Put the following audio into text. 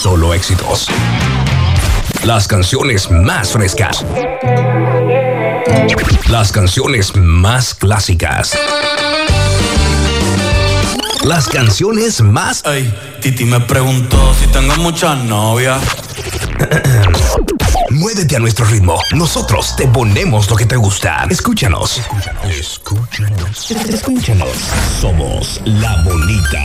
solo éxitos. Las canciones más frescas. Las canciones más clásicas. Las canciones más... Ay, Titi me preguntó si tengo muchas novias. Muévete a nuestro ritmo. Nosotros te ponemos lo que te gusta. Escúchanos. Escúchanos. Somos La Bonita.